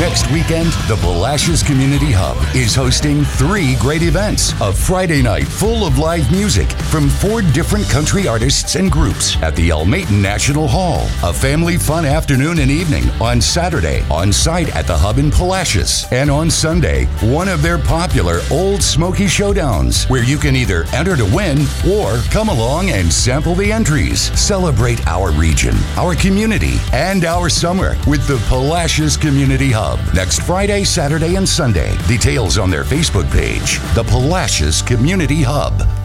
Next weekend, the Palacios Community Hub is hosting 3 great events. A Friday night full of live music from 4 different country artists and groups at the Almaton National Hall. A family fun afternoon and evening on Saturday on site at the Hub in Palacios. And on Sunday, one of their popular Old Smoky Showdowns, where you can either enter to win or come along and sample the entries. Celebrate our region, our community, and our summer with the Palacios Community Hub. Next Friday, Saturday, and Sunday. Details on their Facebook page, the Palacios Community Hub.